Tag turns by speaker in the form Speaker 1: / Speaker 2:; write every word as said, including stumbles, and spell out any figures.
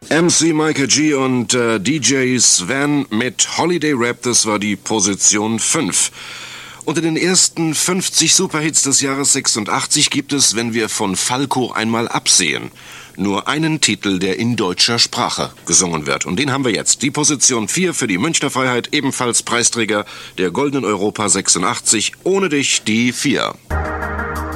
Speaker 1: M C Michael G. und äh, D J Sven mit Holiday Rap, das war die Position fünf. Unter den ersten fünfzig Superhits des Jahres sechsundachtzig gibt es, wenn wir von Falco einmal absehen, nur einen Titel, der in deutscher Sprache gesungen wird. Und den haben wir jetzt. Die Position vier für die Münchner Freiheit, ebenfalls Preisträger der Goldenen Europa sechsundachtzig. Ohne dich die vier.